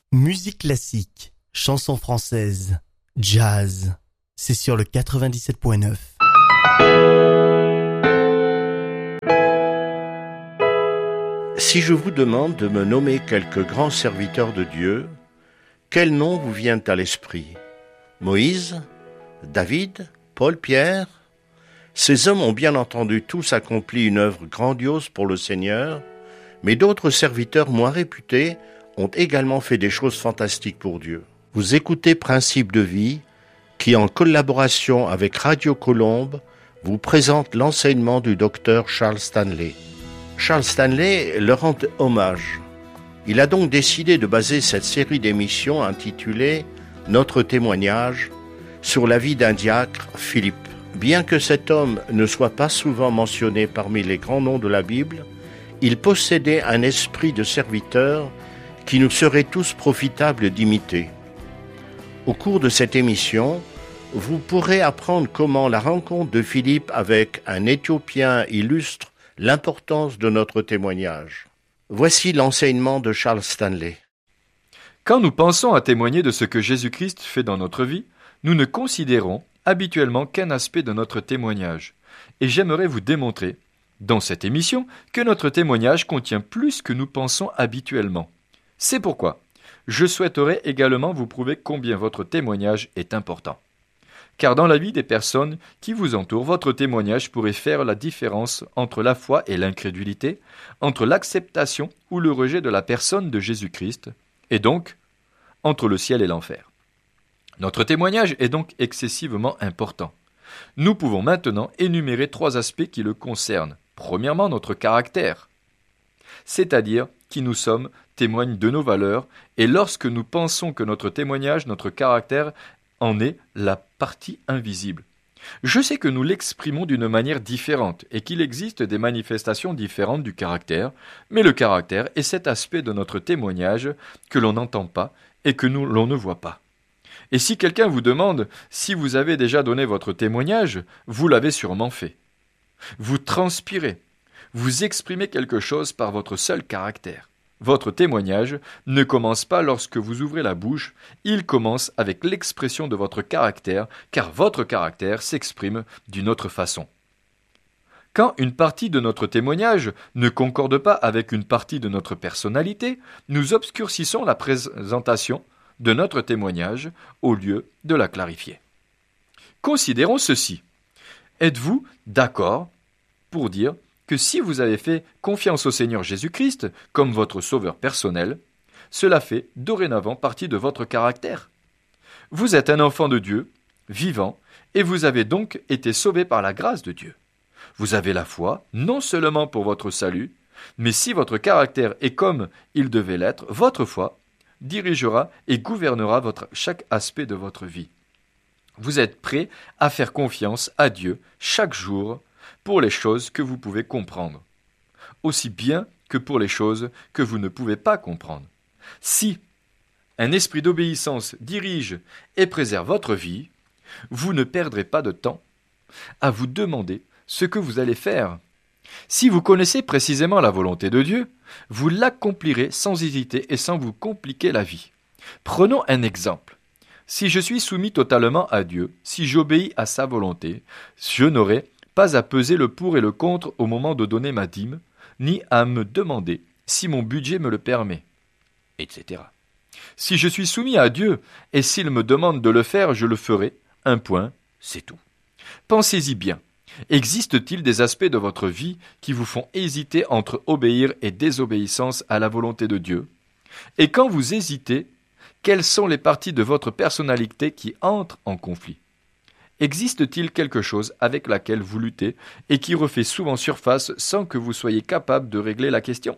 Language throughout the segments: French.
Musique classique, chansons françaises, jazz, c'est sur le 97.9. Si je vous demande de me nommer quelques grands serviteurs de Dieu, quels noms vous viennent à l'esprit ? Moïse, David, Paul, Pierre ? Ces hommes ont bien entendu tous accompli une œuvre grandiose pour le Seigneur, mais d'autres serviteurs moins réputés ont également fait des choses fantastiques pour Dieu. Vous écoutez Principes de vie, qui en collaboration avec Radio Colombe, vous présente l'enseignement du docteur Charles Stanley. Charles Stanley leur rend hommage. Il a donc décidé de baser cette série d'émissions intitulée « Notre témoignage » sur la vie d'un diacre, Philippe. Bien que cet homme ne soit pas souvent mentionné parmi les grands noms de la Bible, il possédait un esprit de serviteur qui nous serait tous profitable d'imiter. Au cours de cette émission, vous pourrez apprendre comment la rencontre de Philippe avec un Éthiopien illustre l'importance de notre témoignage. Voici l'enseignement de Charles Stanley. Quand nous pensons à témoigner de ce que Jésus-Christ fait dans notre vie, nous ne considérons habituellement qu'un aspect de notre témoignage. Et j'aimerais vous démontrer, dans cette émission, que notre témoignage contient plus que nous pensons habituellement. C'est pourquoi je souhaiterais également vous prouver combien votre témoignage est important. Car dans la vie des personnes qui vous entourent, votre témoignage pourrait faire la différence entre la foi et l'incrédulité, entre l'acceptation ou le rejet de la personne de Jésus-Christ, et donc entre le ciel et l'enfer. Notre témoignage est donc excessivement important. Nous pouvons maintenant énumérer 3 aspects qui le concernent. Premièrement, notre caractère, c'est-à-dire qui nous sommes, témoigne de nos valeurs, et lorsque nous pensons que notre témoignage, notre caractère, en est la partie invisible. Je sais que nous l'exprimons d'une manière différente et qu'il existe des manifestations différentes du caractère, mais le caractère est cet aspect de notre témoignage que l'on n'entend pas et que l'on ne voit pas. Et si quelqu'un vous demande si vous avez déjà donné votre témoignage, vous l'avez sûrement fait. Vous transpirez, vous exprimez quelque chose par votre seul caractère. Votre témoignage ne commence pas lorsque vous ouvrez la bouche, il commence avec l'expression de votre caractère, car votre caractère s'exprime d'une autre façon. Quand une partie de notre témoignage ne concorde pas avec une partie de notre personnalité, nous obscurcissons la présentation de notre témoignage au lieu de la clarifier. Considérons ceci. Êtes-vous d'accord pour dire que si vous avez fait confiance au Seigneur Jésus-Christ comme votre sauveur personnel, cela fait dorénavant partie de votre caractère? Vous êtes un enfant de Dieu, vivant, et vous avez donc été sauvé par la grâce de Dieu. Vous avez la foi, non seulement pour votre salut, mais si votre caractère est comme il devait l'être, votre foi dirigera et gouvernera chaque aspect de votre vie. Vous êtes prêt à faire confiance à Dieu chaque jour pour les choses que vous pouvez comprendre, aussi bien que pour les choses que vous ne pouvez pas comprendre. Si un esprit d'obéissance dirige et préserve votre vie, vous ne perdrez pas de temps à vous demander ce que vous allez faire. Si vous connaissez précisément la volonté de Dieu, vous l'accomplirez sans hésiter et sans vous compliquer la vie. Prenons un exemple. Si je suis soumis totalement à Dieu, si j'obéis à sa volonté, je n'aurai pas à peser le pour et le contre au moment de donner ma dîme, ni à me demander si mon budget me le permet, etc. Si je suis soumis à Dieu, et s'il me demande de le faire, je le ferai. Un point, c'est tout. Pensez-y bien. Existe-t-il des aspects de votre vie qui vous font hésiter entre obéir et désobéissance à la volonté de Dieu? Et quand vous hésitez, quelles sont les parties de votre personnalité qui entrent en conflit? Existe-t-il quelque chose avec laquelle vous luttez et qui refait souvent surface sans que vous soyez capable de régler la question?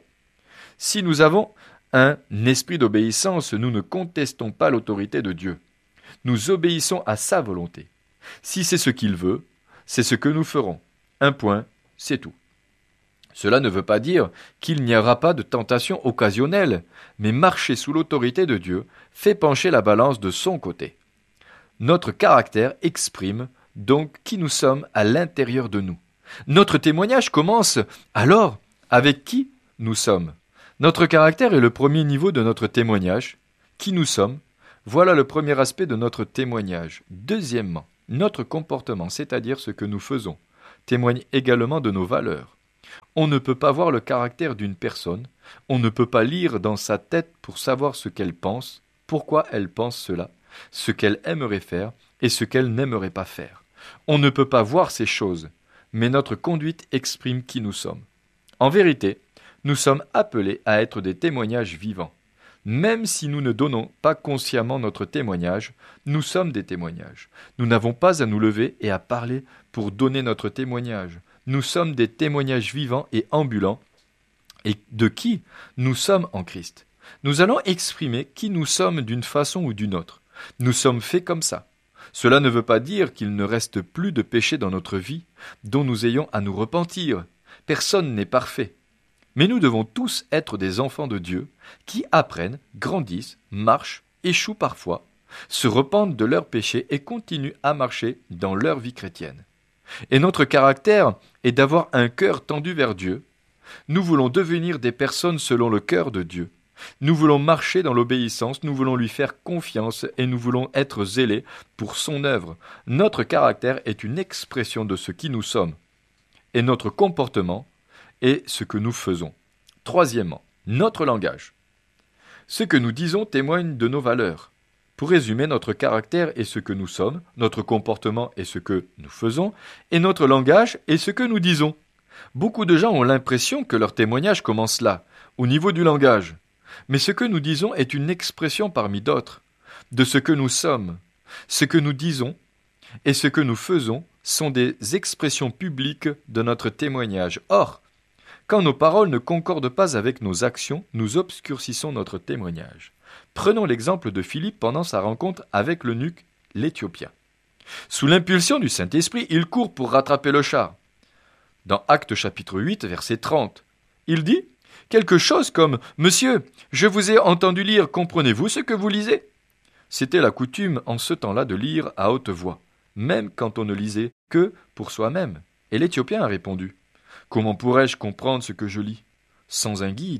Si nous avons un esprit d'obéissance, nous ne contestons pas l'autorité de Dieu. Nous obéissons à sa volonté. Si c'est ce qu'il veut, c'est ce que nous ferons. Un point, c'est tout. Cela ne veut pas dire qu'il n'y aura pas de tentation occasionnelle, mais marcher sous l'autorité de Dieu fait pencher la balance de son côté. Notre caractère exprime donc qui nous sommes à l'intérieur de nous. Notre témoignage commence alors avec qui nous sommes. Notre caractère est le premier niveau de notre témoignage, qui nous sommes, voilà le premier aspect de notre témoignage. Deuxièmement, notre comportement, c'est-à-dire ce que nous faisons, témoigne également de nos valeurs. On ne peut pas voir le caractère d'une personne, on ne peut pas lire dans sa tête pour savoir ce qu'elle pense, pourquoi elle pense cela, ce qu'elle aimerait faire et ce qu'elle n'aimerait pas faire. On ne peut pas voir ces choses, mais notre conduite exprime qui nous sommes. En vérité, nous sommes appelés à être des témoignages vivants. Même si nous ne donnons pas consciemment notre témoignage, nous sommes des témoignages. Nous n'avons pas à nous lever et à parler pour donner notre témoignage. Nous sommes des témoignages vivants et ambulants. Et de qui nous sommes en Christ. Nous allons exprimer qui nous sommes d'une façon ou d'une autre. Nous sommes faits comme ça. Cela ne veut pas dire qu'il ne reste plus de péché dans notre vie dont nous ayons à nous repentir. Personne n'est parfait. Mais nous devons tous être des enfants de Dieu qui apprennent, grandissent, marchent, échouent parfois, se repentent de leurs péchés et continuent à marcher dans leur vie chrétienne. Et notre caractère est d'avoir un cœur tendu vers Dieu. Nous voulons devenir des personnes selon le cœur de Dieu. Nous voulons marcher dans l'obéissance, nous voulons lui faire confiance et nous voulons être zélés pour son œuvre. Notre caractère est une expression de ce qui nous sommes. Et notre comportement est ce que nous faisons. Troisièmement, notre langage. Ce que nous disons témoigne de nos valeurs. Pour résumer, notre caractère est ce que nous sommes, notre comportement est ce que nous faisons, et notre langage est ce que nous disons. Beaucoup de gens ont l'impression que leur témoignage commence là, au niveau du langage. Mais ce que nous disons est une expression parmi d'autres, de ce que nous sommes. Ce que nous disons et ce que nous faisons sont des expressions publiques de notre témoignage. Or, quand nos paroles ne concordent pas avec nos actions, nous obscurcissons notre témoignage. Prenons l'exemple de Philippe pendant sa rencontre avec l'eunuque, l'Éthiopien. Sous l'impulsion du Saint-Esprit, il court pour rattraper le char. Dans Actes chapitre 8, verset 30, il dit quelque chose comme « Monsieur, je vous ai entendu lire, comprenez-vous ce que vous lisez ?» C'était la coutume en ce temps-là de lire à haute voix, même quand on ne lisait que pour soi-même. Et l'Éthiopien a répondu « Comment pourrais-je comprendre ce que je lis sans un guide ?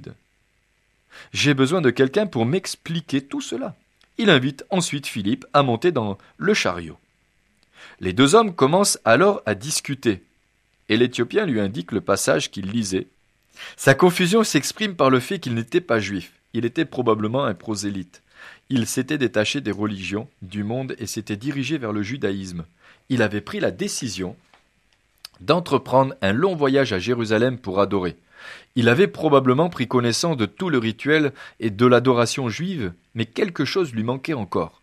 J'ai besoin de quelqu'un pour m'expliquer tout cela. » Il invite ensuite Philippe à monter dans le chariot. Les deux hommes commencent alors à discuter, et l'Éthiopien lui indique le passage qu'il lisait. Sa confusion s'exprime par le fait qu'il n'était pas juif. Il était probablement un prosélyte. Il s'était détaché des religions, du monde et s'était dirigé vers le judaïsme. Il avait pris la décision d'entreprendre un long voyage à Jérusalem pour adorer. Il avait probablement pris connaissance de tout le rituel et de l'adoration juive, mais quelque chose lui manquait encore.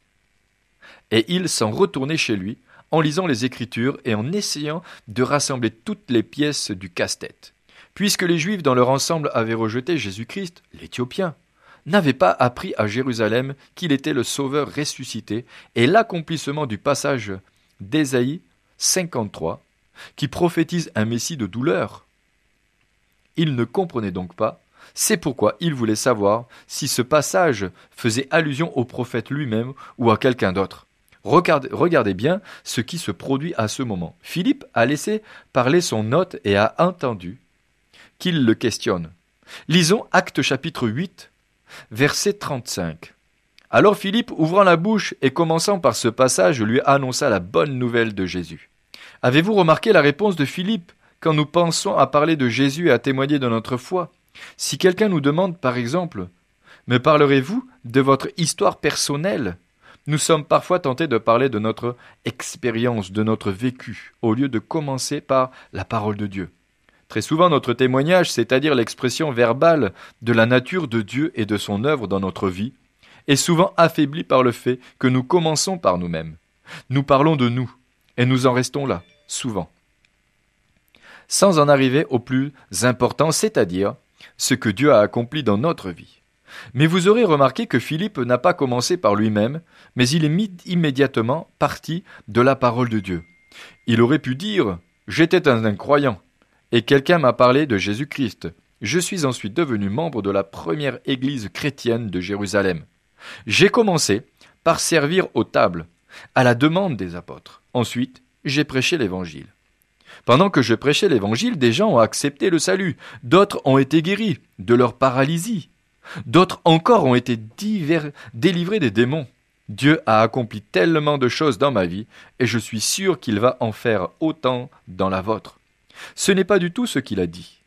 Et il s'en retournait chez lui, en lisant les Écritures et en essayant de rassembler toutes les pièces du casse-tête. Puisque les Juifs dans leur ensemble avaient rejeté Jésus-Christ, l'Éthiopien, n'avait pas appris à Jérusalem qu'il était le Sauveur ressuscité et l'accomplissement du passage d'Ésaïe 53, qui prophétise un Messie de douleur. Il ne comprenait donc pas, c'est pourquoi il voulait savoir si ce passage faisait allusion au prophète lui-même ou à quelqu'un d'autre. Regardez bien ce qui se produit à ce moment. Philippe a laissé parler son hôte et a entendu qu'il le questionne. Lisons Actes chapitre 8, verset 35. Alors Philippe, ouvrant la bouche et commençant par ce passage, lui annonça la bonne nouvelle de Jésus. Avez-vous remarqué la réponse de Philippe quand nous pensons à parler de Jésus et à témoigner de notre foi? Si quelqu'un nous demande, par exemple, « Me parlerez-vous de votre histoire personnelle ?» Nous sommes parfois tentés de parler de notre expérience, de notre vécu, au lieu de commencer par la parole de Dieu. Très souvent, notre témoignage, c'est-à-dire l'expression verbale de la nature de Dieu et de son œuvre dans notre vie, est souvent affaibli par le fait que nous commençons par nous-mêmes. Nous parlons de nous, et nous en restons là, souvent. Sans en arriver au plus important, c'est-à-dire ce que Dieu a accompli dans notre vie. Mais vous aurez remarqué que Philippe n'a pas commencé par lui-même, mais il est immédiatement parti de la parole de Dieu. Il aurait pu dire « J'étais un incroyant, et quelqu'un m'a parlé de Jésus-Christ. Je suis ensuite devenu membre de la première église chrétienne de Jérusalem. J'ai commencé par servir aux tables, à la demande des apôtres. Ensuite, j'ai prêché l'évangile. Pendant que je prêchais l'évangile, des gens ont accepté le salut, d'autres ont été guéris de leur paralysie. D'autres encore ont été délivrés des démons. Dieu a accompli tellement de choses dans ma vie, et je suis sûr qu'il va en faire autant dans la vôtre. Ce n'est pas du tout ce qu'il a dit.